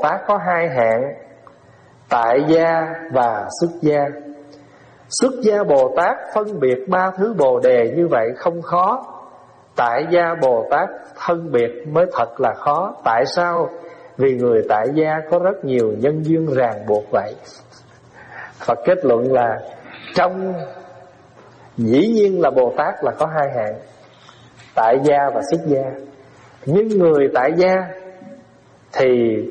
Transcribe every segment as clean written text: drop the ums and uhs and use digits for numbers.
Tát có hai hạng: tại gia và xuất gia. Xuất gia Bồ Tát phân biệt ba thứ bồ đề như vậy không khó. Tại gia Bồ Tát phân biệt mới thật là khó. Tại sao? Vì người tại gia có rất nhiều nhân duyên ràng buộc vậy. Phật kết luận là trong dĩ nhiên là Bồ Tát là có hai hạng: tại gia và xuất gia. Nhưng người tại gia thì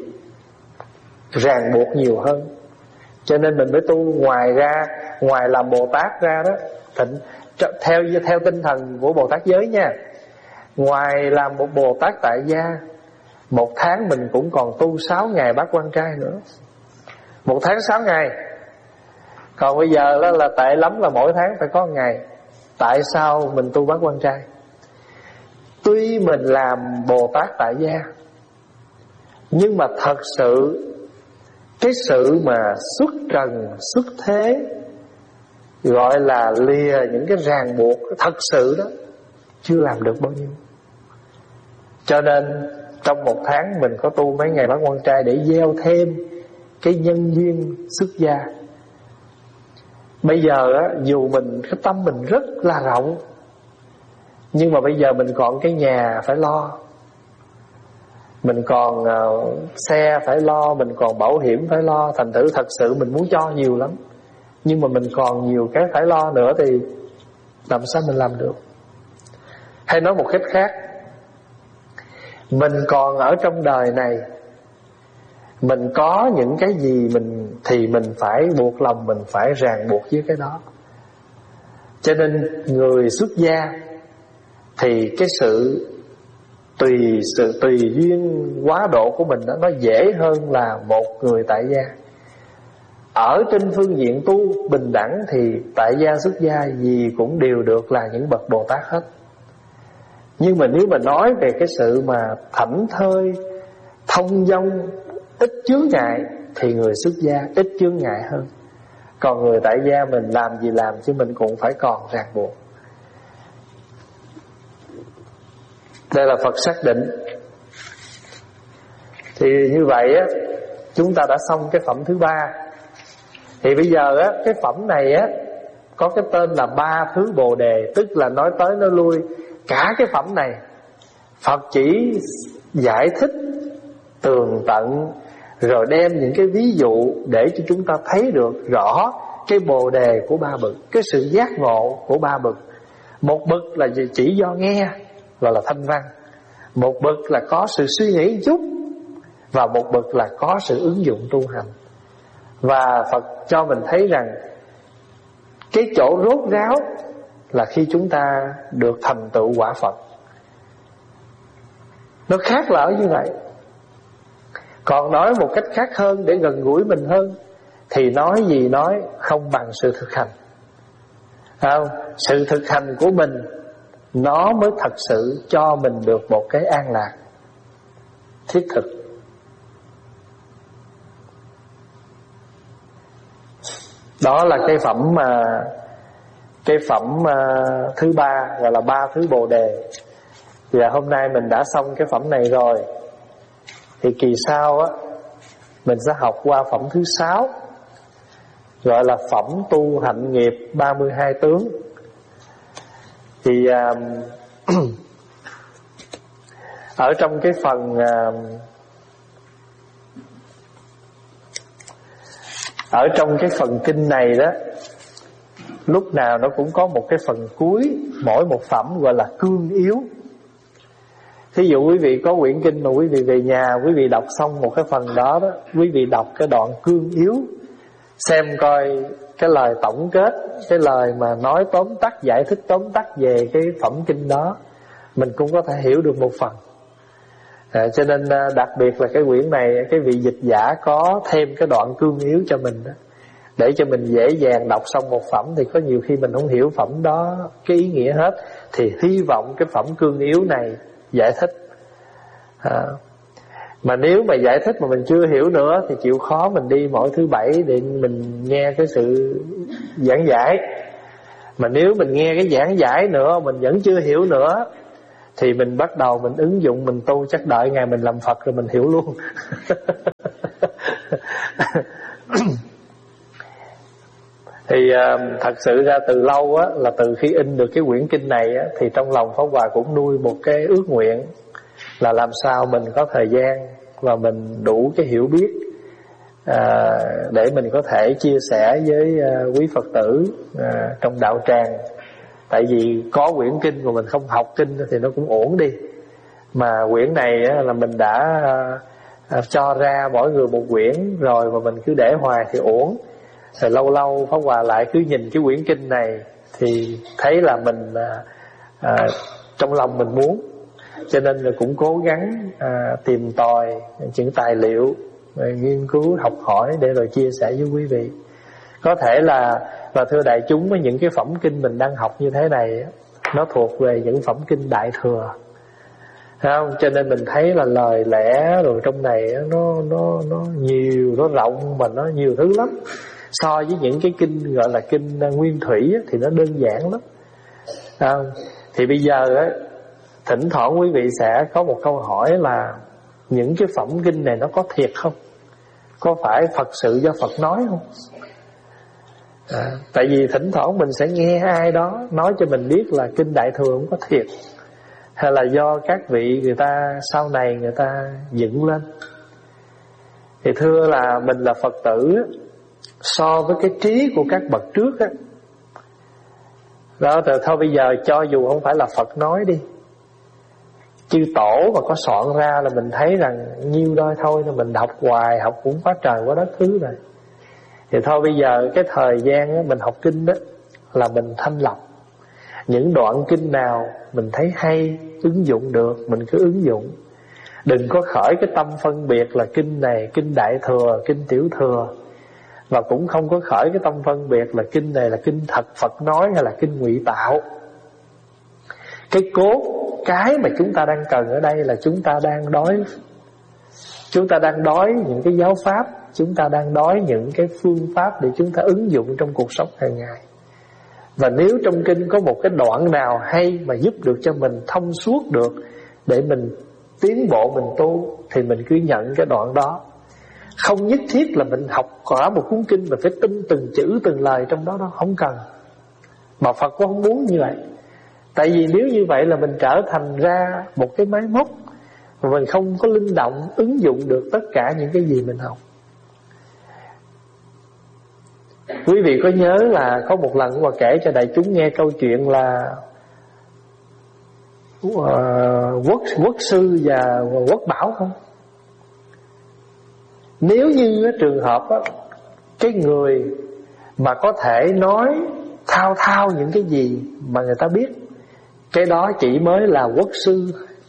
ràng buộc nhiều hơn, cho nên mình mới tu. Ngoài làm Bồ Tát ra đó, theo tinh thần của Bồ Tát giới nha, ngoài làm một Bồ Tát tại gia, một tháng mình cũng còn tu 6 ngày bát quan trai nữa. Một tháng 6 ngày. Còn bây giờ đó là tệ lắm là mỗi tháng phải có 1 ngày. Tại sao mình tu bát quan trai? Tuy mình làm Bồ Tát tại gia, nhưng mà thật sự cái sự mà xuất trần, xuất thế, gọi là lìa những cái ràng buộc thật sự đó, chưa làm được bao nhiêu. Cho nên trong một tháng mình có tu mấy ngày bát quan trai để gieo thêm cái nhân duyên xuất gia. Bây giờ á, dù cái tâm mình rất là rộng, nhưng mà bây giờ mình còn cái nhà phải lo, mình còn xe phải lo, mình còn bảo hiểm phải lo. Thành thử thật sự mình muốn cho nhiều lắm, nhưng mà mình còn nhiều cái phải lo nữa, thì làm sao mình làm được? Hay nói một cách khác, mình còn ở trong đời này, mình có những cái gì thì mình phải buộc lòng, mình phải ràng buộc với cái đó. Cho nên người xuất gia thì cái sự tùy duyên quá độ của mình đó, nó dễ hơn là một người tại gia. Ở trên phương diện tu bình đẳng thì tại gia xuất gia gì cũng đều được là những bậc Bồ Tát hết. Nhưng mà nếu mà nói về cái sự mà thảnh thơi, thông dong, ít chướng ngại, thì người xuất gia ít chướng ngại hơn. Còn người tại gia mình làm gì làm, chứ mình cũng phải còn ràng buộc. Đây là Phật xác định. Thì như vậy á, chúng ta đã xong cái phẩm thứ 3. Thì bây giờ á, cái phẩm này á có cái tên là 3 thứ bồ đề. Tức là nói tới nói lui cả cái phẩm này, Phật chỉ giải thích tường tận, rồi đem những cái ví dụ để cho chúng ta thấy được rõ cái bồ đề của 3 bậc, cái sự giác ngộ của 3 bậc. Một bậc là chỉ do nghe, gọi là thanh văn. Một bậc là có sự suy nghĩ chút, và một bậc là có sự ứng dụng tu hành. Và Phật cho mình thấy rằng cái chỗ rốt ráo là khi chúng ta được thành tựu quả Phật. Nó khác là ở như vậy. Còn nói một cách khác hơn để gần gũi mình hơn, thì nói gì nói không bằng sự thực hành. Không? Sự thực hành của mình nó mới thật sự cho mình được một cái an lạc thiết thực. Đó là cái phẩm thứ 3, gọi là 3 thứ bồ đề. Và hôm nay mình đã xong cái phẩm này rồi, thì kỳ sau á mình sẽ học qua phẩm thứ 6, gọi là phẩm tu hạnh nghiệp 32 tướng. Thì ở trong cái phần ở trong cái phần kinh này đó, lúc nào nó cũng có một cái phần cuối mỗi một phẩm gọi là cương yếu. Thí dụ quý vị có quyển kinh mà quý vị về nhà, quý vị đọc xong một cái phần đó đó, quý vị đọc cái đoạn cương yếu, xem coi cái lời tổng kết, cái lời mà nói tóm tắt, giải thích tóm tắt về cái phẩm kinh đó, mình cũng có thể hiểu được một phần. Cho nên đặc biệt là cái quyển này, cái vị dịch giả có thêm cái đoạn cương yếu cho mình đó, để cho mình dễ dàng đọc xong một phẩm. Thì có nhiều khi mình không hiểu phẩm đó cái ý nghĩa hết, thì hy vọng cái phẩm cương yếu này giải thích. Mà nếu mà giải thích mà mình chưa hiểu nữa thì chịu khó mình đi mỗi thứ 7 để mình nghe cái sự giảng giải. Mà nếu mình nghe cái giảng giải nữa mình vẫn chưa hiểu nữa, thì mình bắt đầu mình ứng dụng, mình tu, chắc đợi ngày mình làm Phật rồi mình hiểu luôn. thật sự ra từ lâu á, là từ khi in được cái quyển kinh này á, thì trong lòng Pháp Hòa cũng nuôi một cái ước nguyện là làm sao mình có thời gian và mình đủ cái hiểu biết để mình có thể chia sẻ với quý Phật tử trong đạo tràng. Tại vì có quyển kinh mà mình không học kinh thì nó cũng uổng đi. Mà quyển này là mình đã cho ra mỗi người một quyển rồi, mà mình cứ để hoài thì uổng. Rồi lâu lâu Pháp Hòa lại cứ nhìn cái quyển kinh này thì thấy là mình trong lòng mình muốn, cho nên là cũng cố gắng tìm tòi những tài liệu, nghiên cứu học hỏi để rồi chia sẻ với quý vị. Có thể là, và thưa đại chúng, với những cái phẩm kinh mình đang học như thế này, nó thuộc về những phẩm kinh Đại Thừa, không? Cho nên mình thấy là lời lẽ rồi trong này nó nhiều, nó rộng mà nó nhiều thứ lắm. So với những cái kinh gọi là kinh nguyên thủy thì nó đơn giản lắm. Thì bây giờ thỉnh thoảng quý vị sẽ có một câu hỏi là những cái phẩm kinh này nó có thiệt không? Có phải Phật sự do Phật nói không? Tại vì thỉnh thoảng mình sẽ nghe ai đó nói cho mình biết là kinh Đại Thừa không có thiệt, hay là do các vị người ta sau này người ta dựng lên. Thì thưa là mình là Phật tử, so với cái trí của các bậc trước đó thôi bây giờ cho dù không phải là Phật nói đi, chư tổ mà có soạn ra là mình thấy rằng nhiêu đôi thôi, là mình học hoài, học cũng quá trời quá đất thứ rồi. Thì thôi bây giờ cái thời gian mình học kinh đó là mình thanh lọc. Những đoạn kinh nào mình thấy hay, ứng dụng được, mình cứ ứng dụng. Đừng có khởi cái tâm phân biệt là kinh này, kinh Đại Thừa, kinh Tiểu Thừa. Và cũng không có khởi cái tâm phân biệt là kinh này là kinh thật Phật nói hay là kinh ngụy tạo. Cái cốt, cái mà chúng ta đang cần ở đây là chúng ta đang đói. Chúng ta đang đói những cái giáo pháp, chúng ta đang đói những cái phương pháp để chúng ta ứng dụng trong cuộc sống hàng ngày. Và nếu trong kinh có một cái đoạn nào hay mà giúp được cho mình thông suốt được để mình tiến bộ, mình tu, thì mình cứ nhận cái đoạn đó. Không nhất thiết là mình học cả một cuốn kinh mà phải tin từng chữ từng lời trong đó đâu, không cần. Mà Phật cũng không muốn như vậy. Tại vì nếu như vậy là mình trở thành ra một cái máy móc mà mình không có linh động ứng dụng được tất cả những cái gì mình học. Quý vị có nhớ là có một lần mà kể cho đại chúng nghe câu chuyện là Quốc Sư và Quốc Bảo không? Nếu như trường hợp cái người mà có thể nói thao những cái gì mà người ta biết, cái đó chỉ mới là Quốc Sư.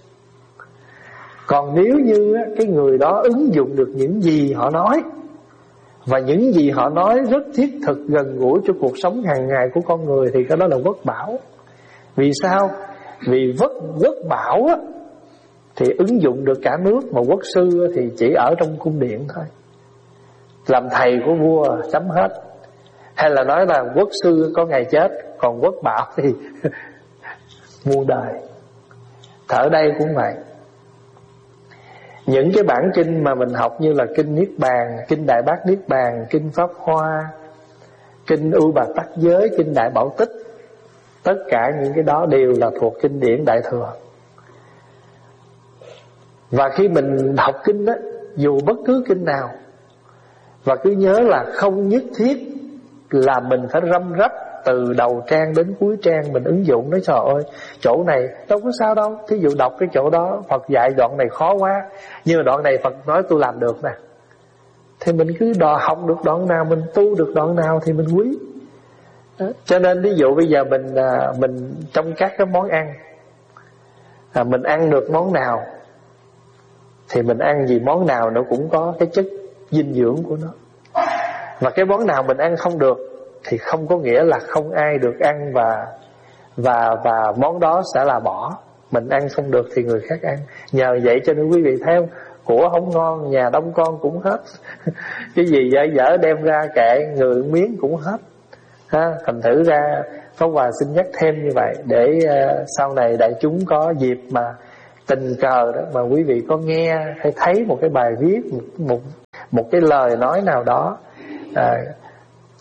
Còn nếu như cái người đó ứng dụng được những gì họ nói, và những gì họ nói rất thiết thực, gần gũi cho cuộc sống hàng ngày của con người, thì cái đó là Quốc Bảo. Vì sao? Vì Quốc Bảo thì ứng dụng được cả nước, mà Quốc Sư thì chỉ ở trong cung điện thôi, làm thầy của vua chấm hết. Hay là nói là Quốc Sư có ngày chết, còn Quốc Bảo thì muôn đời. Ở đây cũng vậy. Những cái bản kinh mà mình học như là kinh Niết Bàn, kinh Đại Bát Niết Bàn, kinh Pháp Hoa, kinh Ưu Bà Tắc Giới, kinh Đại Bảo Tích, tất cả những cái đó đều là thuộc kinh điển Đại Thừa. Và khi mình học kinh dù bất cứ kinh nào, và cứ nhớ là không nhất thiết là mình phải răm rắp từ đầu trang đến cuối trang mình ứng dụng. Nói trời ơi, chỗ này đâu có sao đâu, thí dụ đọc cái chỗ đó Phật dạy đoạn này khó quá, nhưng mà đoạn này Phật nói tôi làm được nè, thì mình cứ học được đoạn nào, mình tu được đoạn nào thì mình quý. Cho nên ví dụ bây giờ mình trong các cái món ăn, mình ăn được món nào thì mình ăn gì món nào nó cũng có cái chất dinh dưỡng của nó. Và cái món nào mình ăn không được thì không có nghĩa là không ai được ăn, và món đó sẽ là bỏ. Mình ăn không được thì người khác ăn. Nhờ vậy cho nên quý vị thấy không, của không ngon nhà đông con cũng hết. Cái gì dở đem ra kệ, người miếng cũng hết. Thành thử ra Pháp Hòa xin nhắc thêm như vậy, để sau này đại chúng có dịp mà tình cờ đó mà quý vị có nghe hay thấy một cái bài viết, một cái lời nói nào đó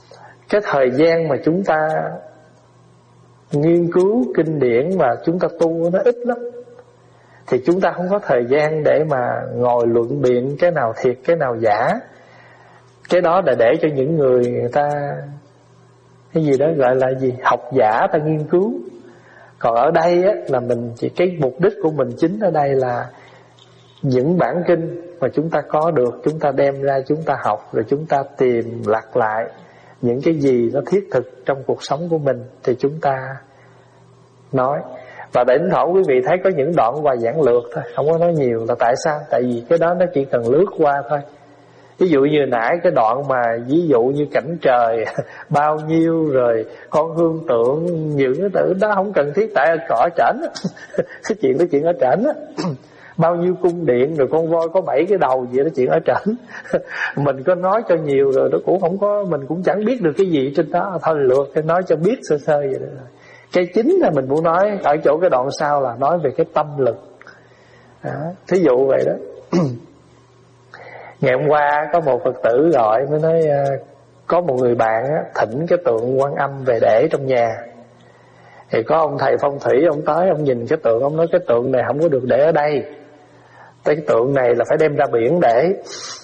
cái thời gian mà chúng ta nghiên cứu kinh điển và chúng ta tu nó ít lắm, thì chúng ta không có thời gian để mà ngồi luận biện cái nào thiệt cái nào giả. Cái đó là để cho những người ta cái gì đó gọi là gì, học giả ta nghiên cứu. Còn ở đây á, là mình chỉ cái mục đích của mình chính ở đây là những bản kinh mà chúng ta có được, chúng ta đem ra chúng ta học, rồi chúng ta tìm lặt lại những cái gì nó thiết thực trong cuộc sống của mình thì chúng ta nói. Và thỉnh thoảng quý vị thấy có những đoạn qua giảng lược thôi, không có nói nhiều. Là tại sao? Tại vì cái đó nó chỉ cần lướt qua thôi. Ví dụ như nãy cái đoạn mà ví dụ như cảnh trời bao nhiêu, rồi con hương tượng, những cái tự đó không cần thiết, tại ở trển cái chuyện ở trển á. Bao nhiêu cung điện, rồi con voi có 7 cái đầu gì đó, chuyện ở trển. Mình có nói cho nhiều rồi nó cũng không có, mình cũng chẳng biết được cái gì trên đó. Thôi lượt cái nói cho biết sơ sơ vậy đó. Cái chính là mình muốn nói ở chỗ cái đoạn sau là nói về cái tâm lực đó. Thí dụ vậy đó. Ngày hôm qua có một Phật tử gọi mới nói có một người bạn á, thỉnh cái tượng Quan Âm về để trong nhà. Thì có ông thầy phong thủy, ông tới ông nhìn cái tượng, ông nói cái tượng này không có được để ở đây, cái tượng này là phải đem ra biển để.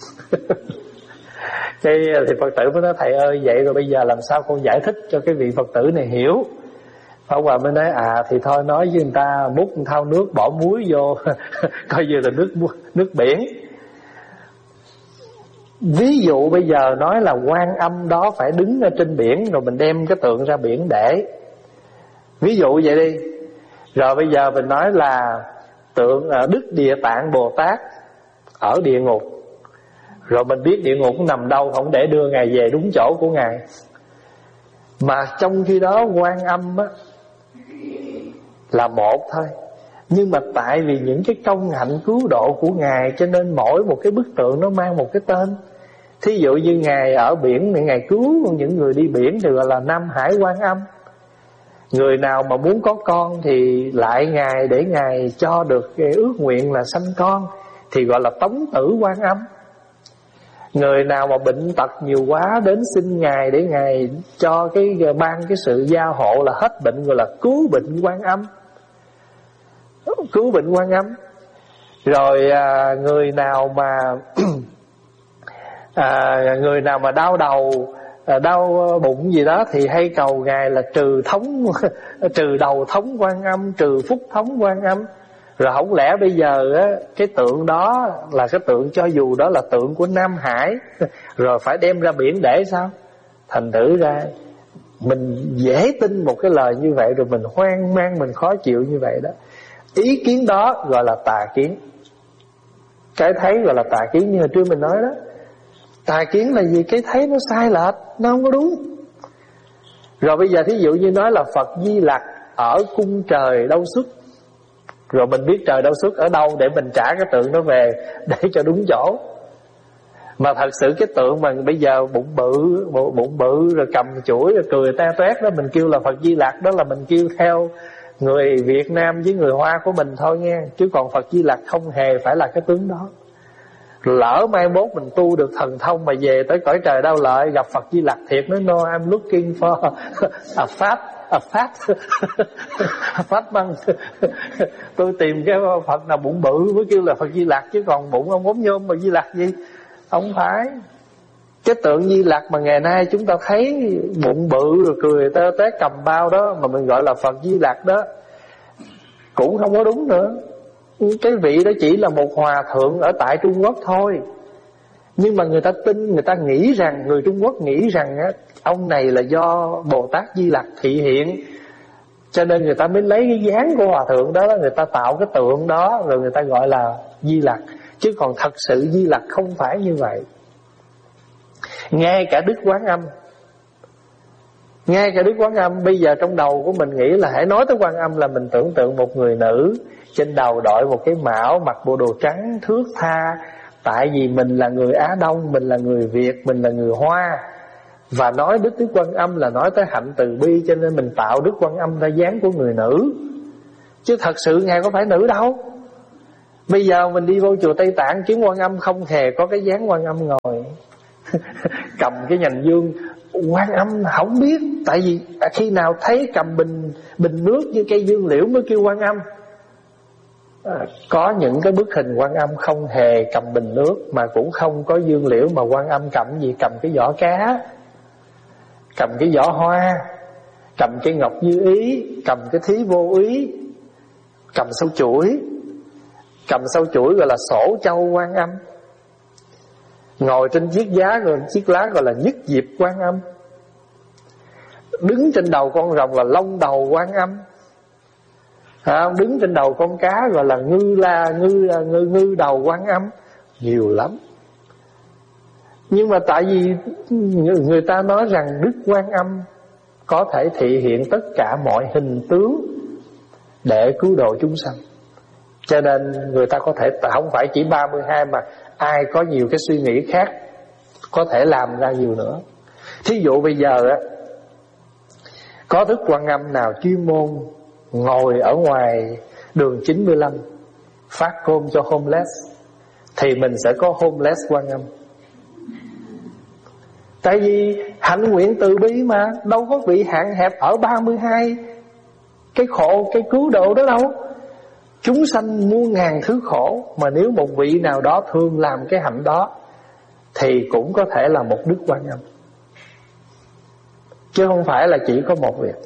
Thì Phật tử mới nói thầy ơi, vậy rồi bây giờ làm sao con giải thích cho cái vị Phật tử này hiểu? Ông bà mới nói thì thôi nói với người ta múc một thau nước bỏ muối vô coi như là nước biển. Ví dụ bây giờ nói là Quan Âm đó phải đứng ở trên biển, rồi mình đem cái tượng ra biển để. Ví dụ vậy đi. Rồi bây giờ mình nói là tượng Đức Địa Tạng Bồ Tát ở địa ngục, rồi mình biết địa ngục nằm đâu, không để đưa Ngài về đúng chỗ của Ngài. Mà trong khi đó Quan Âm á là một thôi, nhưng mà tại vì những cái công hạnh cứu độ của Ngài, cho nên mỗi một cái bức tượng nó mang một cái tên. Thí dụ như Ngài ở biển thì Ngài cứu những người đi biển thì gọi là Nam Hải Quan Âm. Người nào mà muốn có con thì lại Ngài để Ngài cho được cái ước nguyện là sanh con thì gọi là Tống Tử Quan Âm. Người nào mà bệnh tật nhiều quá đến xin Ngài để Ngài cho ban cái sự gia hộ là hết bệnh, gọi là Cứu Bệnh Quan Âm. Cứu Bệnh Quan Âm. Rồi người nào mà đau đầu, đau bụng gì đó thì hay cầu Ngài là trừ đầu thống Quan Âm, trừ phúc thống Quan Âm. Rồi không lẽ bây giờ á, cái tượng đó là cái tượng, cho dù đó là tượng của Nam Hải, rồi phải đem ra biển để sao? Thành thử ra mình dễ tin một cái lời như vậy, rồi mình hoang mang, mình khó chịu như vậy đó. Ý kiến đó gọi là tà kiến. Cái thấy gọi là tà kiến, như hồi trưa mình nói đó. Tà kiến là gì? Cái thấy nó sai lệch, nó không có đúng. Rồi bây giờ thí dụ như nói là Phật Di Lặc ở cung trời đâu xuất, rồi mình biết trời đâu xuất ở đâu để mình trả cái tượng nó về để cho đúng chỗ. Mà thật sự cái tượng mà bây giờ bụng bự rồi cầm chuỗi rồi cười te toét đó, mình kêu là Phật Di Lặc, đó là mình kêu theo người Việt Nam với người Hoa của mình thôi nghe. Chứ còn Phật Di Lặc không hề phải là cái tướng đó. Lỡ mai mốt mình tu được thần thông mà về tới cõi trời Đau Lợi gặp Phật Di Lặc thiệt, nói no I'm looking for a fat man. Tôi tìm cái Phật nào bụng bự mới kêu là Phật Di Lặc, chứ còn bụng ông ốm nhôm mà Di Lặc gì? Không phải. Cái tượng Di Lặc mà ngày nay chúng ta thấy bụng bự rồi cười tơ té cầm bao đó mà mình gọi là Phật Di Lặc đó cũng không có đúng nữa. Cái vị đó chỉ là một hòa thượng ở tại Trung Quốc thôi. Nhưng mà người ta tin, người ta nghĩ rằng, người Trung Quốc nghĩ rằng á, ông này là do Bồ Tát Di Lặc thị hiện, cho nên người ta mới lấy cái dáng của hòa thượng đó, người ta tạo cái tượng đó, rồi người ta gọi là Di Lặc. Chứ còn thật sự Di Lặc không phải như vậy. Ngay cả Đức Quán Âm bây giờ trong đầu của mình nghĩ là hãy nói tới Quan Âm là mình tưởng tượng một người nữ, trên đầu đội một cái mão, mặc bộ đồ trắng thướt tha. Tại vì mình là người Á Đông, mình là người Việt, mình là người Hoa, và nói Đức Quan Âm là nói tới hạnh từ bi, cho nên mình tạo Đức Quan Âm ra dáng của người nữ. Chứ thật sự Ngài có phải nữ đâu. Bây giờ mình đi vô chùa Tây Tạng kiếm Quan Âm không hề có cái dáng Quan Âm ngồi cầm cái nhành dương Quan Âm không biết. Tại vì khi nào thấy cầm bình nước như cây dương liễu mới kêu Quan Âm. Có những cái bức hình Quan Âm không hề cầm bình nước, mà cũng không có dương liễu, mà Quan Âm cầm gì? Cầm cái vỏ cá, cầm cái vỏ hoa, cầm cái ngọc như ý, cầm cái thí vô ý, cầm sâu chuỗi. Cầm sâu chuỗi gọi là sổ châu Quan Âm. Ngồi trên chiếc giá rồi chiếc lá gọi là nhất diệp Quan Âm. Đứng trên đầu con rồng là long đầu Quan Âm. Đứng trên đầu con cá gọi là ngư đầu Quan Âm. Nhiều lắm. Nhưng mà tại vì người ta nói rằng Đức Quan Âm có thể thị hiện tất cả mọi hình tướng để cứu độ chúng sanh, cho nên người ta có thể không phải chỉ 32, mà ai có nhiều cái suy nghĩ khác có thể làm ra nhiều nữa. Thí dụ bây giờ á, có Đức Quan Âm nào chuyên môn ngồi ở ngoài đường 95 phát cơm cho homeless, thì mình sẽ có homeless Quan Âm. Tại vì hạnh nguyện từ bi mà, đâu có bị hạn hẹp ở 32 cái khổ, cái cứu độ đó đâu. Chúng sanh muôn ngàn thứ khổ, mà nếu một vị nào đó thường làm cái hạnh đó thì cũng có thể là một Đức Quan Âm, chứ không phải là chỉ có một việc.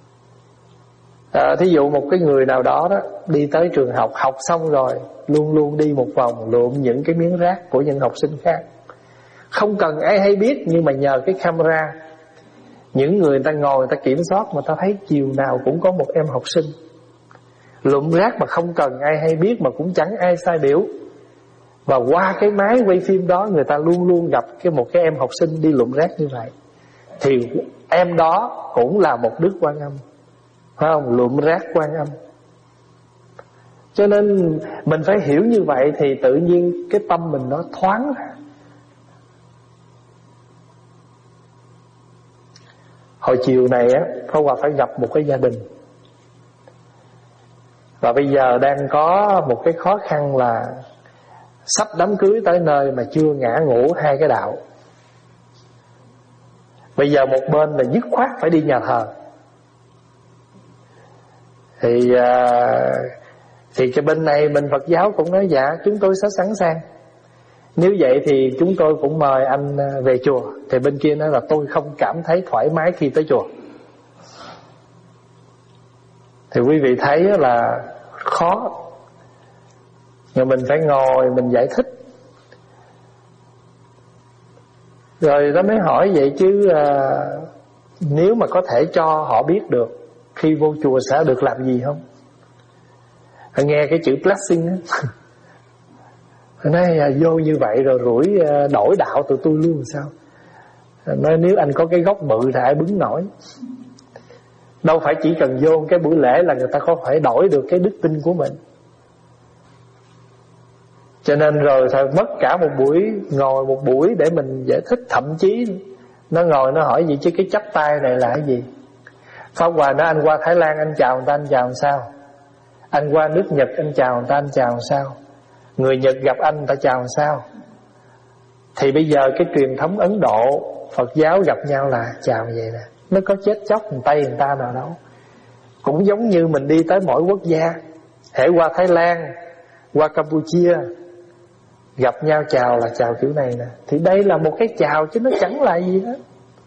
Thí dụ một cái người nào đó đi tới trường học, học xong rồi luôn luôn đi một vòng lượm những cái miếng rác của những học sinh khác, không cần ai hay biết, nhưng mà nhờ cái camera, những người ta ngồi người ta kiểm soát, mà ta thấy chiều nào cũng có một em học sinh lượm rác mà không cần ai hay biết, mà cũng chẳng ai sai biểu. Và qua cái máy quay phim đó, người ta luôn luôn gặp một cái em học sinh đi lượm rác như vậy, thì em đó cũng là một Đức Quan Âm, phải không? Lượm rác Quan Âm. Cho nên mình phải hiểu như vậy thì tự nhiên cái tâm mình nó thoáng ra. Hồi chiều này á, Pháp Hòa phải gặp một cái gia đình, và bây giờ đang có một cái khó khăn là sắp đám cưới tới nơi mà chưa ngã ngũ hai cái đạo. Bây giờ một bên là dứt khoát phải đi nhà thờ, thì cái bên này bên Phật giáo cũng nói dạ chúng tôi sẽ sẵn sàng. Nếu vậy thì chúng tôi cũng mời anh về chùa. Thì bên kia nói là tôi không cảm thấy thoải mái khi tới chùa. Thì quý vị thấy là khó, nhưng mình phải ngồi mình giải thích. Rồi nó mới hỏi vậy chứ nếu mà có thể cho họ biết được khi vô chùa sẽ được làm gì không? Nghe cái chữ blessing á, nói vô như vậy rồi rủi đổi đạo tụi tôi luôn sao? Nói nếu anh có cái gốc bự thì ai bứng nổi. Đâu phải chỉ cần vô cái buổi lễ là người ta có phải đổi được cái đức tin của mình. Cho nên rồi phải mất cả một buổi, ngồi một buổi để mình giải thích. Thậm chí nó ngồi nó hỏi gì chứ cái chắp tay này là cái gì? Pháp Hòa nói anh qua Thái Lan anh chào người ta anh chào làm sao? Anh qua nước Nhật anh chào người ta anh chào làm sao? Người Nhật gặp anh người ta chào làm sao? Thì bây giờ cái truyền thống Ấn Độ Phật giáo gặp nhau là chào vậy nè. Nó có chết chóc người Tây người ta nào đâu. Cũng giống như mình đi tới mỗi quốc gia, hễ qua Thái Lan, qua Campuchia, gặp nhau chào là chào kiểu này nè. Thì đây là một cái chào chứ nó chẳng là gì hết.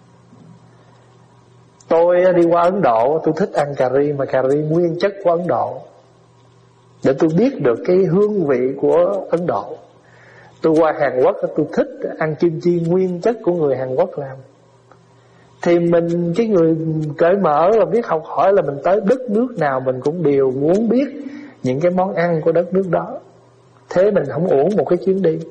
Tôi đi qua Ấn Độ, tôi thích ăn cà ri, mà cà ri nguyên chất của Ấn Độ, để tôi biết được cái hương vị của Ấn Độ. Tôi qua Hàn Quốc, tôi thích ăn kim chi nguyên chất của người Hàn Quốc làm. Thì mình, cái người cởi mở là biết học hỏi, là mình tới đất nước nào mình cũng đều muốn biết những cái món ăn của đất nước đó. Thế mình không uổng một cái chuyến đi.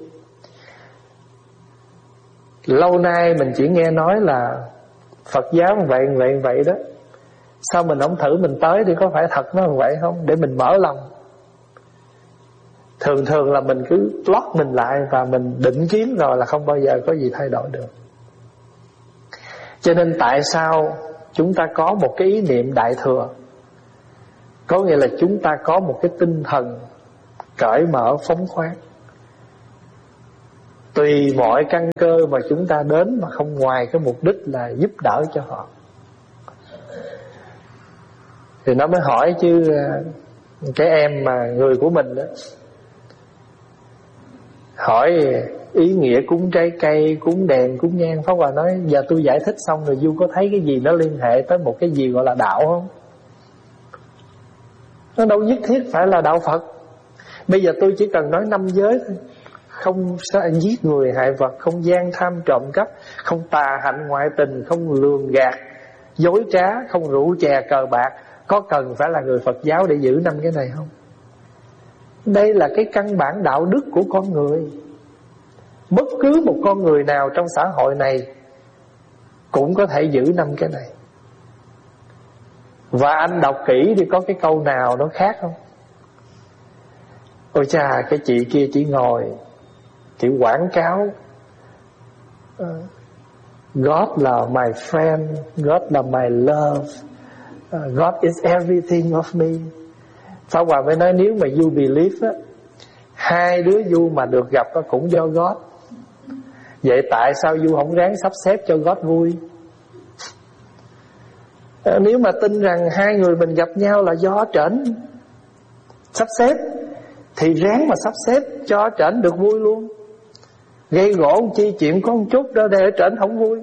Lâu nay mình chỉ nghe nói là Phật giáo vậy đó. Sao mình không thử mình tới thì có phải thật nó vậy không? Để mình mở lòng. Thường là mình cứ lock mình lại và mình định kiến rồi là không bao giờ có gì thay đổi được. Cho nên tại sao chúng ta có một cái ý niệm đại thừa? Có nghĩa là chúng ta có một cái tinh thần cởi mở phóng khoáng. Tùy mọi căn cơ mà chúng ta đến, mà không ngoài cái mục đích là giúp đỡ cho họ. Thì nó mới hỏi chứ, cái em mà người của mình đó, hỏi ý nghĩa cúng trái cây, cúng đèn, cúng nhang. Pháp Hòa nói giờ tôi giải thích xong rồi, Du có thấy cái gì nó liên hệ tới một cái gì gọi là đạo không? Nó đâu nhất thiết phải là đạo Phật. Bây giờ tôi chỉ cần nói 5 giới thôi: không giết người hại vật, không gian tham trộm cắp, không tà hạnh ngoại tình, không lường gạt dối trá, không rượu chè cờ bạc. Có cần phải là người Phật giáo để giữ 5 cái này không? Đây là cái căn bản đạo đức của con người. Bất cứ một con người nào trong xã hội này cũng có thể giữ 5 cái này. Và anh đọc kỹ đi, có cái câu nào nó khác không? Ôi chà, cái chị kia chỉ ngồi chỉ quảng cáo God là my friend, God là my love, God is everything of me. Pháp Hòa mới nói nếu mà you believe á, 2 đứa you mà được gặp á cũng do God. Vậy tại sao you không ráng sắp xếp cho God vui? Nếu mà tin rằng 2 người mình gặp nhau là do trển sắp xếp, thì ráng mà sắp xếp cho trển được vui luôn. Gây gỗ chi chuyện có một chút đó để trển không vui.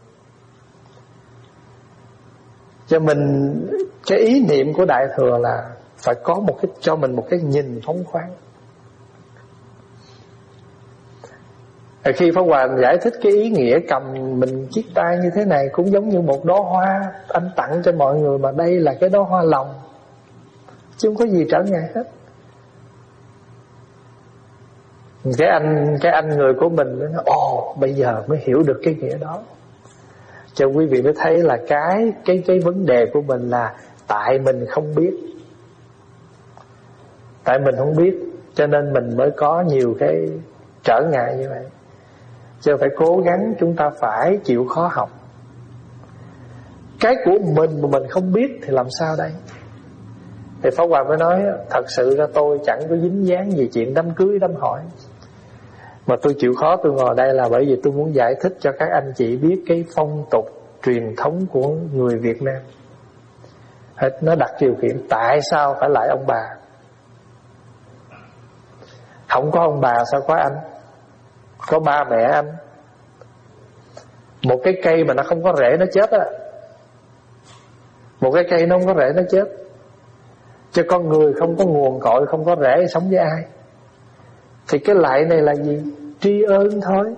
Cho mình cái ý niệm của Đại Thừa là phải có một cái, cho mình một cái nhìn phóng khoáng. Khi Pháp Hòa giải thích cái ý nghĩa cầm mình chiếc tay như thế này cũng giống như một đóa hoa anh tặng cho mọi người, mà đây là cái đóa hoa lòng, chứ không có gì trở ngại hết. Cái anh người của mình nó nói, ồ bây giờ mới hiểu được cái nghĩa đó. Cho quý vị mới thấy là cái vấn đề của mình là tại mình không biết. Tại mình không biết cho nên mình mới có nhiều cái trở ngại như vậy. Chứ phải cố gắng, chúng ta phải chịu khó học. Cái của mình mà mình không biết thì làm sao đây? Thì Pháp Hòa mới nói thật sự ra tôi chẳng có dính dáng gì chuyện đám cưới đám hỏi, mà tôi chịu khó tôi ngồi đây là bởi vì tôi muốn giải thích cho các anh chị biết cái phong tục truyền thống của người Việt Nam. Nó đặt điều kiện tại sao phải lại ông bà. Không có ông bà sao có anh, có ba mẹ anh. Một cái cây mà nó không có rễ nó chết á. Một cái cây nó không có rễ nó chết. Cho con người không có nguồn cội, không có rễ, sống với ai. Thì cái lạy này là gì? Tri ân thôi.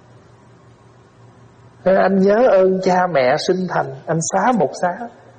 Anh nhớ ơn cha mẹ sinh thành, anh xá một xá.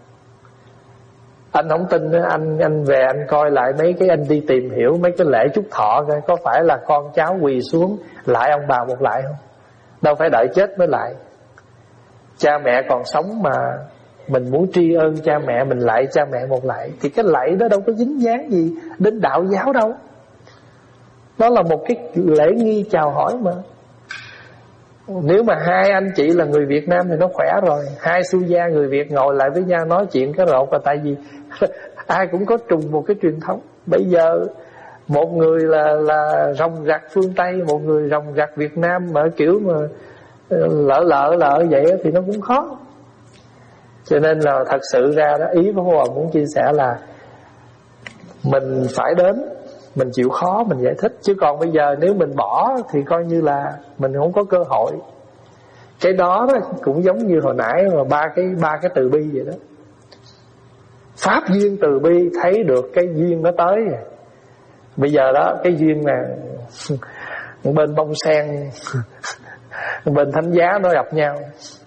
Anh không tin, anh về anh coi lại mấy cái, anh đi tìm hiểu mấy cái lễ chúc thọ coi có phải là con cháu quỳ xuống lại ông bà một lại không? Đâu phải đợi chết mới lại. Cha mẹ còn sống mà mình muốn tri ân cha mẹ, mình lại cha mẹ một lại. Thì cái lạy đó đâu có dính dáng gì đến đạo giáo đâu. Đó là một cái lễ nghi chào hỏi mà. Nếu mà 2 anh chị là người Việt Nam thì nó khỏe rồi. 2 su gia người Việt ngồi lại với nhau nói chuyện cái rột là tại vì ai cũng có trùng một cái truyền thống. Bây giờ một người là rồng rặt phương Tây, một người rồng rặt Việt Nam mà kiểu mà lỡ vậy thì nó cũng khó. Cho nên là thật sự ra đó, ý của Hòa muốn chia sẻ là mình phải đến, mình chịu khó mình giải thích. Chứ còn bây giờ nếu mình bỏ thì coi như là mình không có cơ hội. Cái đó cũng giống như hồi nãy mà ba cái từ bi vậy đó. Pháp duyên từ bi thấy được cái duyên nó tới rồi. Bây giờ đó cái duyên là bên bông sen bên thánh giá nó gặp nhau.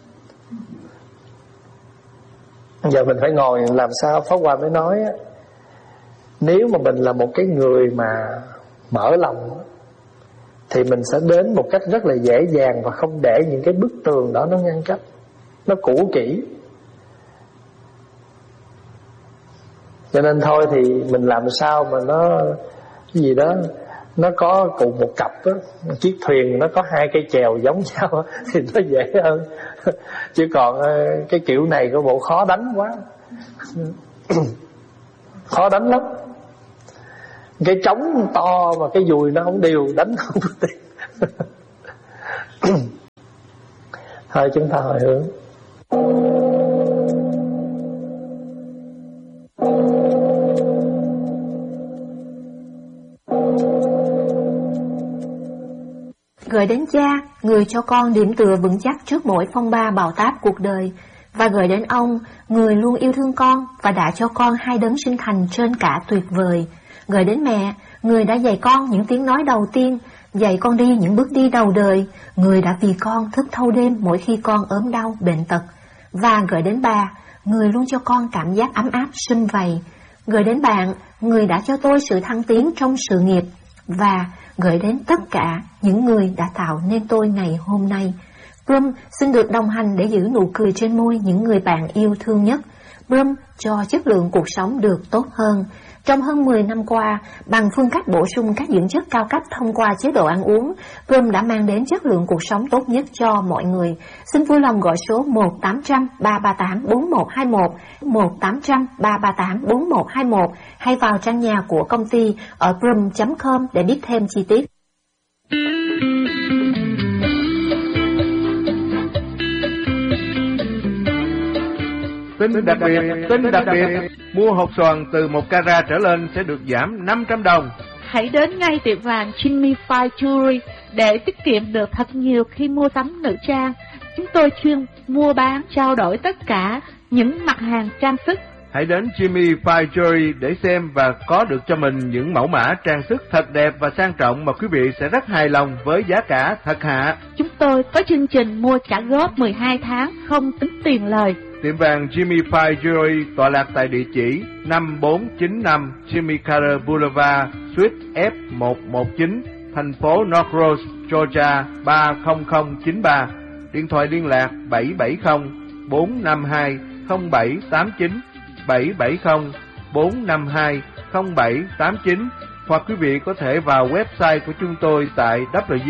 Giờ mình phải ngồi làm sao. Pháp Hòa mới nói nếu mà mình là một cái người mà mở lòng thì mình sẽ đến một cách rất là dễ dàng, và không để những cái bức tường đó nó ngăn cách, nó cũ kỹ. Cho nên thôi thì mình làm sao mà nó cái gì đó nó có cùng một cặp đó, chiếc thuyền nó có 2 cây chèo giống nhau thì nó dễ hơn. Chứ còn cái kiểu này có bộ khó đánh quá. Khó đánh lắm. Cái trống to mà cái dùi nó không đều, đánh không được. Thôi chúng ta hồi hướng. Gửi đến Cha, người cho con điểm tựa vững chắc trước mỗi phong ba bão táp cuộc đời, và gửi đến ông, người luôn yêu thương con và đã cho con hai đấng sinh thành trên cả tuyệt vời. Gửi đến mẹ, người đã dạy con những tiếng nói đầu tiên, dạy con đi những bước đi đầu đời, người đã vì con thức thâu đêm mỗi khi con ốm đau, bệnh tật. Và gửi đến bà, người luôn cho con cảm giác ấm áp sum vầy. Gửi đến bạn, người đã cho tôi sự thăng tiến trong sự nghiệp. Và gửi đến tất cả những người đã tạo nên tôi ngày hôm nay. Brum xin được đồng hành để giữ nụ cười trên môi những người bạn yêu thương nhất. Brum cho chất lượng cuộc sống được tốt hơn. Trong hơn 10 năm qua, bằng phương cách bổ sung các dưỡng chất cao cấp thông qua chế độ ăn uống, Brum đã mang đến chất lượng cuộc sống tốt nhất cho mọi người. Xin vui lòng gọi số 1-800-338-4121, 1-800-338-4121 hay vào trang nhà của công ty ở brum.com để biết thêm chi tiết. Tin đặc biệt, mua hột xoàn từ 1 carat trở lên sẽ được giảm 500 đồng. Hãy đến ngay tiệm vàng Jimmy Fine Jewelry để tiết kiệm được thật nhiều khi mua sắm nữ trang. Chúng tôi chuyên mua bán, trao đổi tất cả những mặt hàng trang sức. Hãy đến Jimmy Fine Jewelry để xem và có được cho mình những mẫu mã trang sức thật đẹp và sang trọng mà quý vị sẽ rất hài lòng với giá cả thật hạ. Chúng tôi có chương trình mua trả góp 12 tháng không tính tiền lời. Tiệm vàng Jimmy Fine Jewelry tọa lạc tại địa chỉ 5495 Jimmy Carter Boulevard, Suite F119, thành phố North Rose, Georgia 30093. Điện thoại liên lạc 770-452-0789, 770-452-0789, hoặc quý vị có thể vào website của chúng tôi tại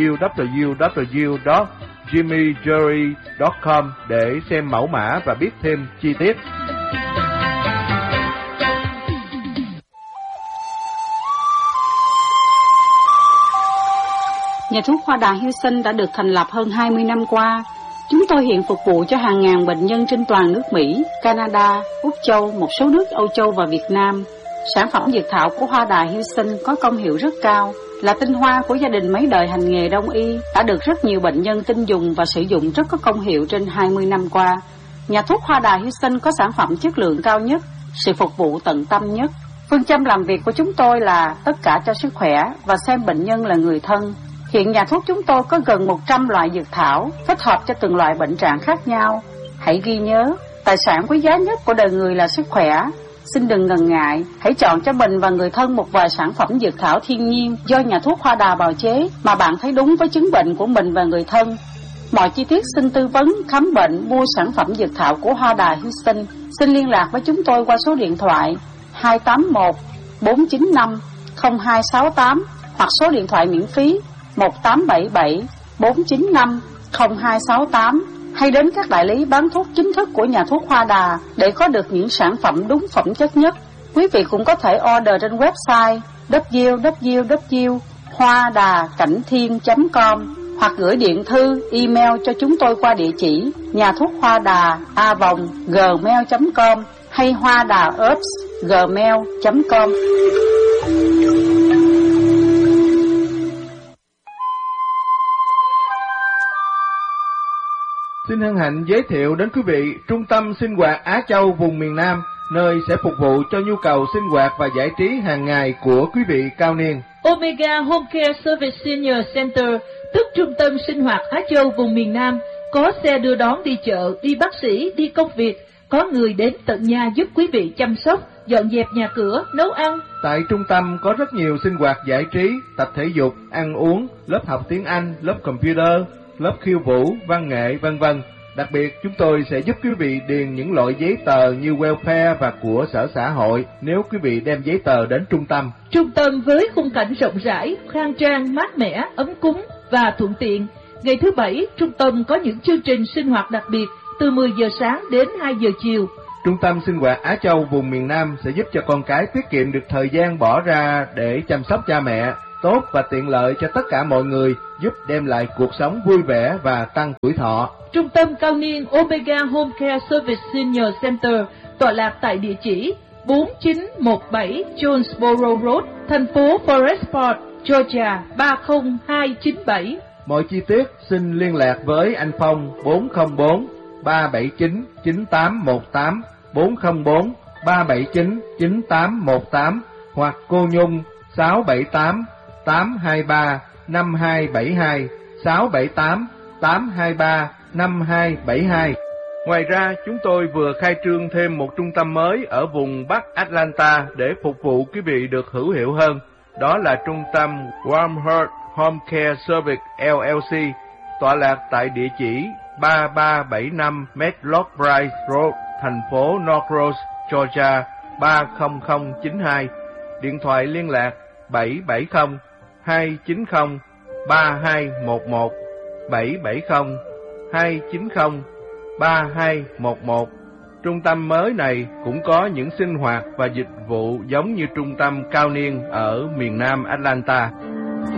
www.jimmyjewelry.com để xem mẫu mã và biết thêm chi tiết. Nhà thuốc Hoa Đà Houston đã được thành lập hơn 20 năm qua. Chúng tôi hiện phục vụ cho hàng ngàn bệnh nhân trên toàn nước Mỹ, Canada, Úc Châu, một số nước Âu Châu và Việt Nam. Sản phẩm dược thảo của Hoa Đà Houston có công hiệu rất cao, là tinh hoa của gia đình mấy đời hành nghề đông y, đã được rất nhiều bệnh nhân tin dùng và sử dụng rất có công hiệu trên 20 năm qua. Nhà thuốc Hoa Đà Houston có sản phẩm chất lượng cao nhất, sự phục vụ tận tâm nhất. Phương châm làm việc của chúng tôi là tất cả cho sức khỏe và xem bệnh nhân là người thân. Hiện nhà thuốc chúng tôi có gần 100 loại dược thảo, kết hợp cho từng loại bệnh trạng khác nhau. Hãy ghi nhớ, tài sản quý giá nhất của đời người là sức khỏe. Xin đừng ngần ngại, hãy chọn cho mình và người thân một vài sản phẩm dược thảo thiên nhiên do nhà thuốc Hoa Đà bào chế mà bạn thấy đúng với chứng bệnh của mình và người thân. Mọi chi tiết xin tư vấn, khám bệnh, mua sản phẩm dược thảo của Hoa Đà Houston. Xin liên lạc với chúng tôi qua số điện thoại 281 495 0268 hoặc số điện thoại miễn phí 1877 495 0268, hay đến các đại lý bán thuốc chính thức của nhà thuốc Hoa Đà để có được những sản phẩm đúng phẩm chất nhất. Quý vị cũng có thể order trên website www.hoadacảnhthiên.com hoặc gửi điện thư, email cho chúng tôi qua địa chỉ nhà thuốc Hoa Đà @gmail.com hay hoadaherbs@gmail.com. Xin hân hạnh giới thiệu đến quý vị Trung tâm Sinh hoạt Á Châu vùng miền Nam, nơi sẽ phục vụ cho nhu cầu sinh hoạt và giải trí hàng ngày của quý vị cao niên. Omega Home Care Service Senior Center, tức Trung tâm Sinh hoạt Á Châu vùng miền Nam, có xe đưa đón đi chợ, đi bác sĩ, đi công việc, có người đến tận nhà giúp quý vị chăm sóc, dọn dẹp nhà cửa, nấu ăn. Tại trung tâm có rất nhiều sinh hoạt giải trí, tập thể dục, ăn uống, lớp học tiếng Anh, lớp computer, lớp khiêu vũ, văn nghệ, vân vân. Đặc biệt, chúng tôi sẽ giúp quý vị điền những loại giấy tờ như welfare và của sở xã hội nếu quý vị đem giấy tờ đến trung tâm. Trung tâm với khung cảnh rộng rãi, khang trang, mát mẻ, ấm cúng và thuận tiện. Ngày thứ Bảy, trung tâm có những chương trình sinh hoạt đặc biệt từ 10 giờ sáng đến 2 giờ chiều. Trung tâm Sinh hoạt Á Châu vùng miền Nam sẽ giúp cho con cái tiết kiệm được thời gian bỏ ra để chăm sóc cha mẹ, tốt và tiện lợi cho tất cả mọi người giúp đem lại cuộc sống vui vẻ và tăng tuổi thọ. Trung tâm cao niên Omega Home Care Service Senior Center tọa lạc tại địa chỉ 4917 Jonesboro Road, thành phố Forest Park, Georgia 30297. Mọi chi tiết xin liên lạc với anh Phong 404 379 9818, 404 379 9818 hoặc cô Nhung 678 823 5272, 678 823 5272. Ngoài ra, chúng tôi vừa khai trương thêm một trung tâm mới ở vùng Bắc Atlanta để phục vụ quý vị được hữu hiệu hơn. Đó là trung tâm Warm Heart Home Care Service LLC, tọa lạc tại địa chỉ 3375 Medlock Bridge Road, thành phố North Rose, Georgia 30092. Điện thoại liên lạc 770 290 3211, 770 290 3211. Trung tâm mới này cũng có những sinh hoạt và dịch vụ giống như trung tâm cao niên ở miền Nam Atlanta.